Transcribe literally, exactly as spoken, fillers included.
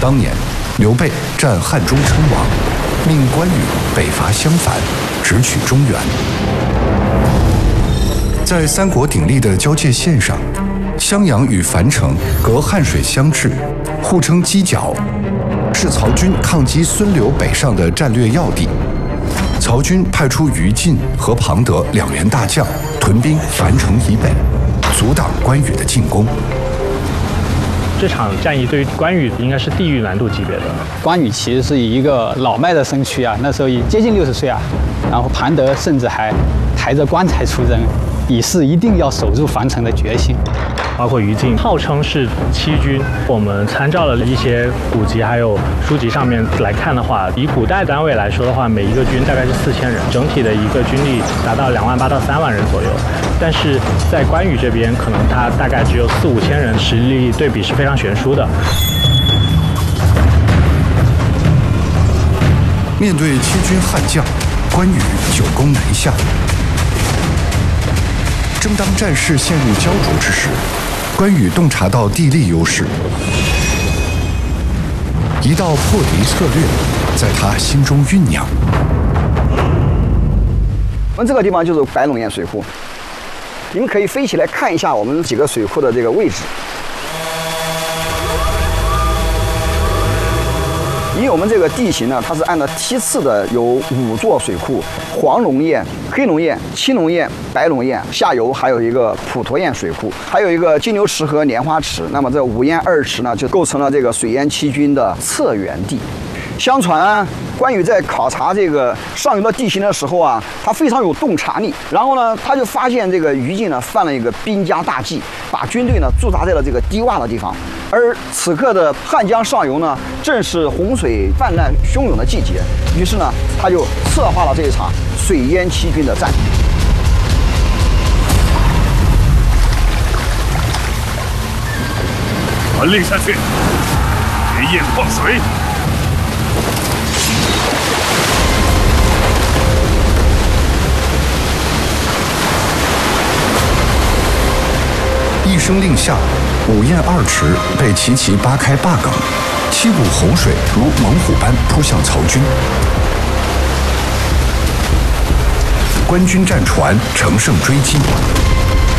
当年，刘备战汉中称王，命关羽北伐襄樊，直取中原。在三国鼎立的交界线上，襄阳与樊城隔汉水相峙，互称犄角，是曹军抗击孙刘北上的战略要地。曹军派出于禁和庞德两员大将屯兵樊城以北，阻挡关羽的进攻。 这场战役对于关羽应该是地狱难度级别的。 关羽其实是以一个老迈的身躯啊，那时候已接近六十岁啊，然后庞德甚至还抬着棺材出征，以示一定要守住樊城的决心。 包括于禁号称是七军，我们参照了一些古籍还有书籍上面来看的话，以古代单位来说的话，每一个军大概是四千人，整体的一个军力达到两万八到三万人左右。但是在关羽这边，可能他大概只有四五千人，实力对比是非常悬殊的。 面对七军悍将，关羽久攻南下。正当战事陷入焦灼之时，关羽洞察到地利优势，一道破敌策略在他心中酝酿。 我们这个地方就是白龙堰水库，你们可以飞起来看一下我们几个水库的这个位置。以我们这个地形呢，它是按照梯次的，有五座水库：黄龙堰、黑龙堰、青龙堰、白龙堰，下游还有一个普陀堰水库，还有一个金牛池和莲花池。那么这五堰二池呢，就构成了这个水淹七军的策源地。相传关羽在考察这个上游的地形的时候啊，他非常有洞察力。然后呢，他就发现这个于禁呢犯了一个兵家大忌，把军队呢驻扎在了这个低洼的地方。而此刻的汉江上游呢，正是洪水泛滥汹涌的季节。于是呢，他就策划了这一场水淹七军的战役。 传令下去，决堰放水。 一声令下，五堰二池被齐齐扒开坝埂，七股洪水如猛虎般扑向曹军。官军战船乘胜追击，